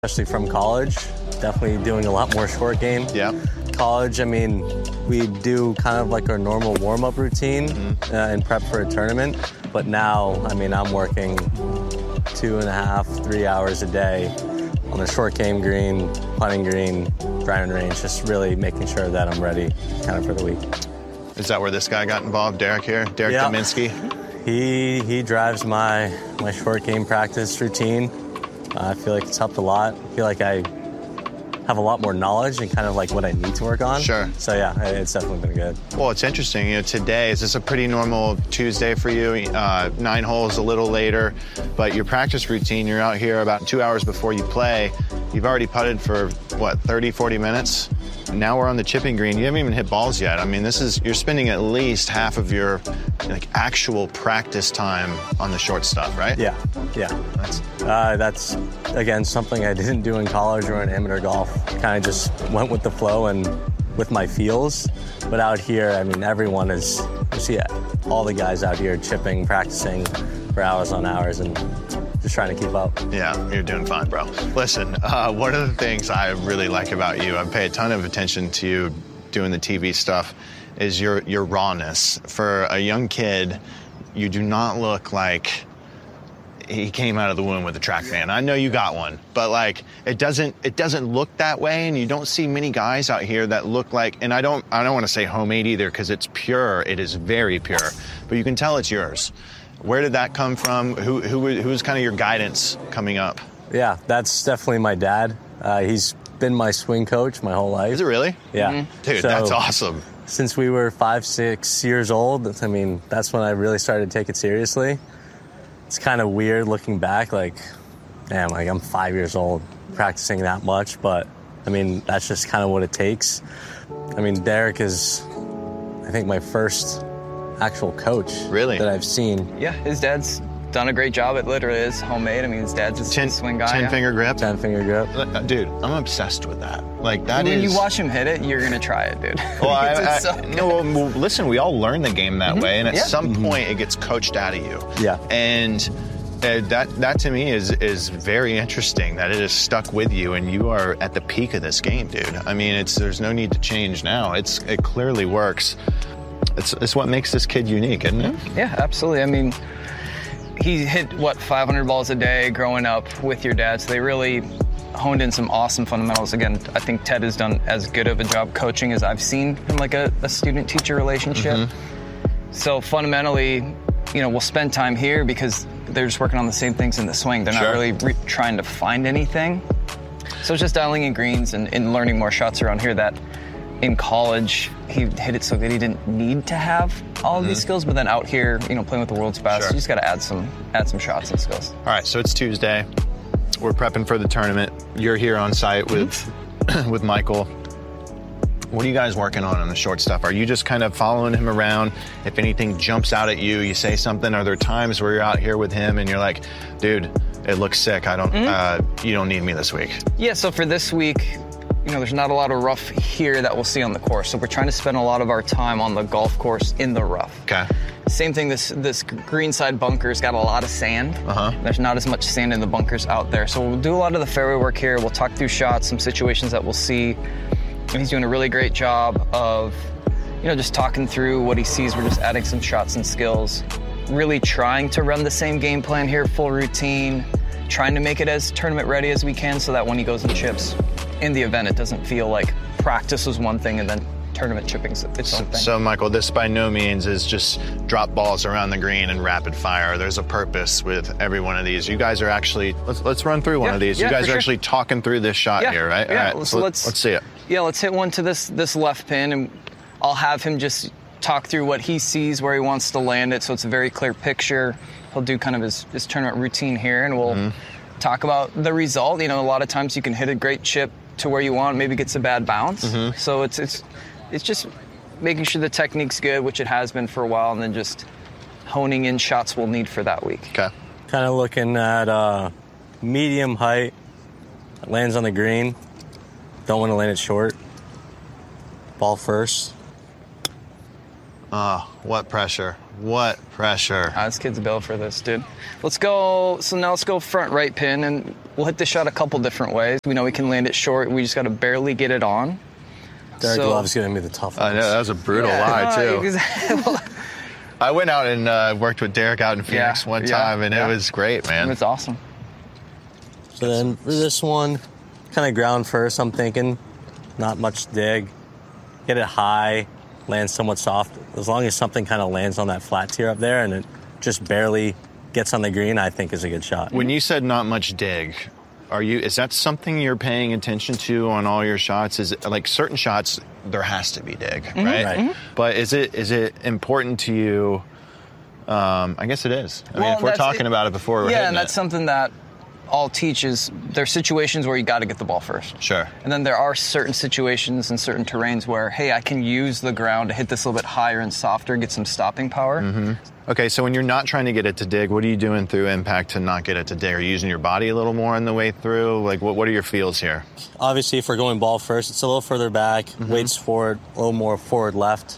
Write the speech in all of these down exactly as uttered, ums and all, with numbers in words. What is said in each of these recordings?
especially from college. Definitely doing a lot more short game. Yeah. College, I mean, we do kind of like our normal warm-up routine mm-hmm. uh, in prep for a tournament. But now, I mean, I'm working two and a half, three hours a day on the short game green, putting green, driving range, just really making sure that I'm ready kind of for the week. Is that where this guy got involved, Derek here? Derek yeah. Dominski? He he drives my, my short game practice routine. Uh, I feel like it's helped a lot. I feel like I have a lot more knowledge and kind of like what I need to work on. Sure. So yeah, it's definitely been good. Well, it's interesting. You know, today, is this a pretty normal Tuesday for you? Uh, nine holes a little later, but your practice routine, you're out here about two hours before you play. You've already putted for, what, thirty, forty minutes? Now we're on the chipping green. You haven't even hit balls yet. I mean, this is, you're spending at least half of your like actual practice time on the short stuff, right? Yeah, yeah. That's, uh, that's again, something I didn't do in college or in amateur golf. Kind of just went with the flow and with my feels. But out here, I mean, everyone is, you see all the guys out here chipping, practicing for hours on hours and just trying to keep up. Yeah, you're doing fine, bro. Listen, uh, one of the things I really like about you, I pay a ton of attention to you doing the T V stuff, is your your rawness. For a young kid, you do not look like he came out of the womb with a track fan. I know you got one, but like it doesn't it doesn't look that way, and you don't see many guys out here that look like. And I don't I don't want to say homemade either because it's pure. It is very pure, but you can tell it's yours. Where did that come from? Who who who was kind of your guidance coming up? Yeah, that's definitely my dad. Uh, he's been my swing coach my whole life. Is it really? Yeah. Mm-hmm. Dude, so, that's awesome. Since we were five, six years old, I mean, that's when I really started to take it seriously. It's kind of weird looking back, like, damn, like I'm five years old practicing that much, but I mean, that's just kind of what it takes. I mean, Derek is, I think, my first actual coach really that I've seen. Yeah, his dad's done a great job. It literally is homemade. I mean, his dad's a ten, swing guy. Ten yeah. finger grip? Ten finger grip. Uh, dude, I'm obsessed with that. Like, that when is... When you watch him hit it, you're going to try it, dude. Well, I, it's I, so no, well, listen, we all learn the game that mm-hmm. way, and at yeah. some mm-hmm. point it gets coached out of you. Yeah. And uh, that, that to me is, is very interesting, that it is stuck with you, and you are at the peak of this game, dude. I mean, it's there's no need to change now. It's It clearly works. It's, it's what makes this kid unique, isn't it? Yeah, absolutely. I mean, he hit, what, five hundred balls a day growing up with your dad, so they really honed in some awesome fundamentals. Again, I think Ted has done as good of a job coaching as I've seen in like a, a student-teacher relationship. Mm-hmm. So fundamentally, you know, we'll spend time here because they're just working on the same things in the swing. They're sure. not really re- trying to find anything. So it's just dialing in greens and, and learning more shots around here that in college, he hit it so good he didn't need to have all of mm-hmm. these skills, but then out here, you know, playing with the world's best, sure. you just got to add some add some shots and skills. All right, so it's Tuesday. We're prepping for the tournament. You're here on site with mm-hmm. with Michael. What are you guys working on on the short stuff? Are you just kind of following him around? If anything jumps out at you, you say something. Are there times where you're out here with him and you're like, dude, it looks sick. I don't. Mm-hmm. uh, you don't need me this week. Yeah. So for this week, you know, there's not a lot of rough here that we'll see on the course. So we're trying to spend a lot of our time on the golf course in the rough. Okay. Same thing, this this greenside bunker's got a lot of sand. Uh-huh. There's not as much sand in the bunkers out there. So we'll do a lot of the fairway work here. We'll talk through shots, some situations that we'll see. And he's doing a really great job of, you know, just talking through what he sees. We're just adding some shots and skills. Really trying to run the same game plan here, full routine. Trying to make it as tournament ready as we can so that when he goes and chips in the event, it doesn't feel like practice was one thing and then tournament chipping's its own thing. So, Michael, this by no means is just drop balls around the green and rapid fire. There's a purpose with every one of these. You guys are actually, let's let's run through one yeah, of these. Yeah, you guys are sure. actually talking through this shot yeah, here, right? Yeah, All right, so let, let's, let's see it. Yeah, let's hit one to this this left pin, and I'll have him just talk through what he sees, where he wants to land it, so it's a very clear picture. He'll do kind of his, his tournament routine here, and we'll mm-hmm. talk about the result. You know, a lot of times you can hit a great chip to where you want, maybe gets a bad bounce. Mm-hmm. So it's it's it's just making sure the technique's good, which it has been for a while, and then just honing in shots we'll need for that week. Okay. Kind of looking at uh, medium height, lands on the green. Don't want to land it short. Ball first. Oh, what pressure. What pressure. Ah, this kid's built for this, dude. Let's go. So now let's go front right pin, and we'll hit the shot a couple different ways. We know we can land it short. We just got to barely get it on. Derek So- Love's going to be the tough one. I know, that was a brutal Yeah, lie, no, too. exactly. I went out and uh, worked with Derek out in Phoenix Yeah, one yeah, time, and yeah. it was great, man. It's awesome. So then for this one, kind of ground first, I'm thinking. Not much dig. Get it high, land somewhat soft. As long as something kind of lands on that flat tier up there and it just barely gets on the green, I think is a good shot. When you said not much dig, are you? Is that something you're paying attention to on all your shots? Is it like certain shots there has to be dig, right? Right. Mhm. But is it is it important to you? Um, I guess it is. I mean, Well, if we're that's- talking about it before we're Yeah, hitting and that's it. something that all teaches. There's situations where you got to get the ball first. Sure. And then there are certain situations and certain terrains where, hey, I can use the ground to hit this a little bit higher and softer, get some stopping power. Mm-hmm. Okay, so when you're not trying to get it to dig, what are you doing through impact to not get it to dig? Are you using your body a little more on the way through? Like, what, what are your feels here? Obviously, if we're going ball first, it's a little further back, Mm-hmm. weights forward, a little more forward left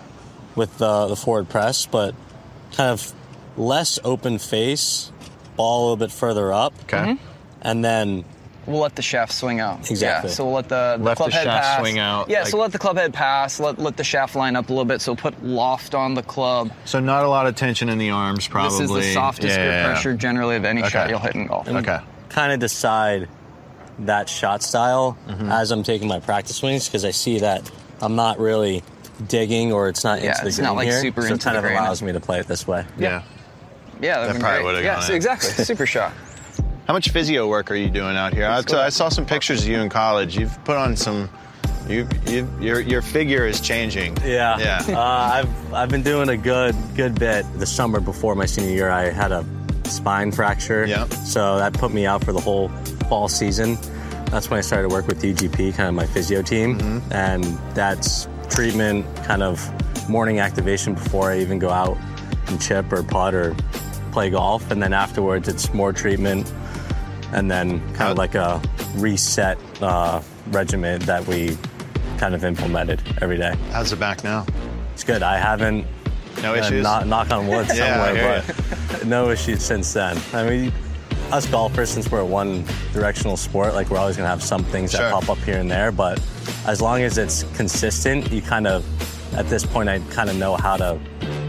with the, the forward press, but kind of less open face, ball a little bit further up. Okay. And then We'll let the shaft swing out. Exactly. Yeah, so we'll let the, the Let the club head shaft pass. swing out, Yeah, like- so let the club head pass. Let let the shaft line up a little bit. So put loft on the club. So not a lot of tension in the arms, probably. This is the softest Yeah, grip yeah, yeah. pressure generally of any Okay. shot you'll hit in golf. Okay. kind of decide that shot style Mm-hmm. as I'm taking my practice swings because I see that I'm not really digging or it's not Yeah, into the it's green not, like, here, super so it into kind the of grain. allows me to play it this way. Yeah. Yeah, that'd That been probably great. would've Yeah, gone so in. exactly. Super shot. How much physio work are you doing out here? I, I saw some pictures of you in college. You've put on some. You, you, your, your figure is changing. Yeah, Yeah. uh, I've I've been doing a good good bit. The summer before my senior year, I had a spine fracture. Yeah. So that put me out for the whole fall season. That's when I started to work with D G P, kind of my physio team, Mm-hmm. and that's treatment, kind of morning activation before I even go out and chip or putt or play golf, and then afterwards it's more treatment, and then kind How- of like a reset uh, regimen that we kind of implemented every day. How's the back now? It's good. I haven't. No uh, issues? Knock, knock on wood Yeah, I somewhere, hear but no issues since then. I mean, us golfers, since we're a one-directional sport, like we're always gonna have some things Sure. that pop up here and there. But as long as it's consistent, you kind of, at this point, I kind of know how to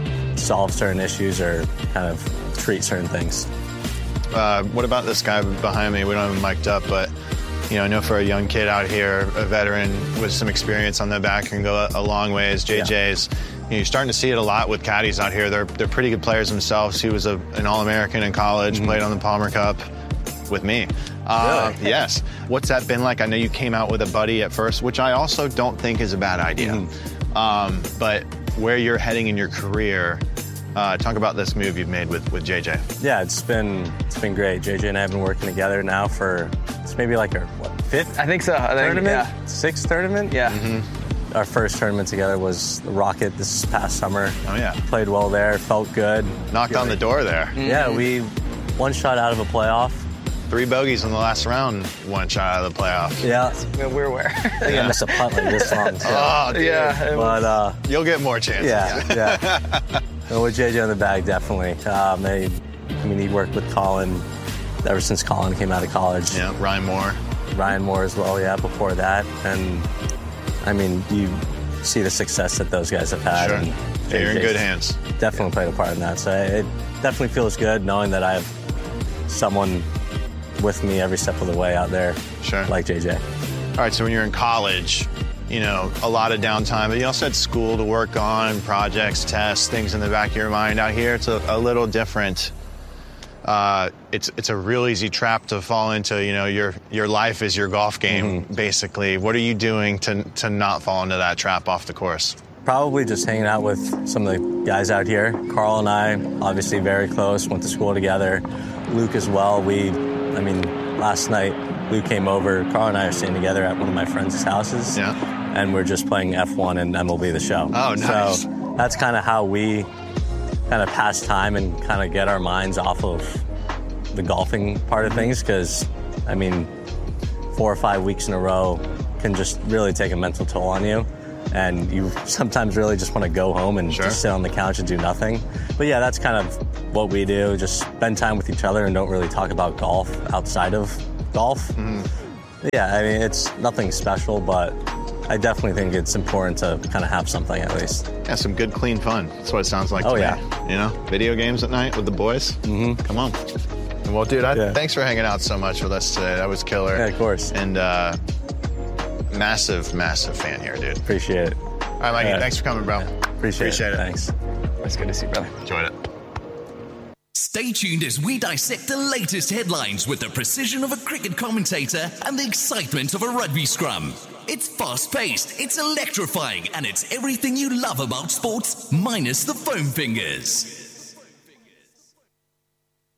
solve certain issues or kind of treat certain things. Uh, what about this guy behind me? We don't have him mic'd up, but you know, I know for a young kid out here, a veteran with some experience on the back can go a, a long ways. J J's, you know, you're starting to see it a lot with caddies out here. They're they're pretty good players themselves. He was a, an All-American in college, Mm-hmm. played on the Palmer Cup with me. Uh, Really? Yes. What's that been like? I know you came out with a buddy at first, which I also don't think is a bad idea. Mm-hmm. Um, but where you're heading in your career, uh, talk about this move you've made with, with J J. Yeah, it's been it's been great. J J and I have been working together now for it's maybe like our what fifth I think so. I think, tournament, yeah. sixth tournament. Yeah. Our first tournament together was the Rocket this past summer. Oh, yeah. Played well there, felt good. Knocked on the door there. Yeah, we one shot out of a playoff. Three bogeys in the last round, one shot out of the playoff. Yeah, Yeah, we're where. I think I missed a putt like this long. So. Oh, dude. yeah. it But uh, You'll get more chances. yeah, yeah. And with J J on the bag, definitely. Um, they, I mean, he worked with Colin ever since Colin came out of college. Yeah, Ryan Moore. Ryan Moore as well, yeah, before that. And I mean, you see the success that those guys have had. Sure. And Yeah, you're in J J's good hands. Definitely played a part in that. So it definitely feels good knowing that I have someone with me every step of the way out there, Sure. like J J. All right, so when you're in college, you know, a lot of downtime, but you also had school to work on, projects, tests, things in the back of your mind. Out here, it's a, a little different. Uh, it's it's a real easy trap to fall into. You know, your your life is your golf game, basically. What are you doing to to not fall into that trap off the course? Probably just hanging out with some of the guys out here. Carl and I, obviously very close, went to school together. Luke as well. We, I mean, last night Luke came over. Carl and I are staying together at one of my friends' houses. Yeah. And we're just playing F one and M L B The Show. Oh, nice. So that's kind of how we kind of pass time and kind of get our minds off of the golfing part of things because, I mean, four or five weeks in a row can just really take a mental toll on you. and you sometimes really just want to go home and Sure. just sit on the couch and do nothing. But yeah, that's kind of what we do. Just spend time with each other and don't really talk about golf outside of golf. Mm-hmm. Yeah, I mean, it's nothing special, but I definitely think it's important to kind of have something at least. Yeah, some good, clean fun. That's what it sounds like Oh, to yeah. me. You know, video games at night with the boys. Mm-hmm. Come on. Well, dude, I, Yeah. thanks for hanging out so much with us today. That was killer. Yeah, of course. And uh, massive, massive fan here, dude. Appreciate it. All right, Mikey, Yeah. thanks for coming, bro. Appreciate, Appreciate it. it. Thanks. It's good to see you, brother. Enjoyed it. Stay tuned as we dissect the latest headlines with the precision of a cricket commentator and the excitement of a rugby scrum. It's fast-paced, it's electrifying, and it's everything you love about sports minus the foam fingers.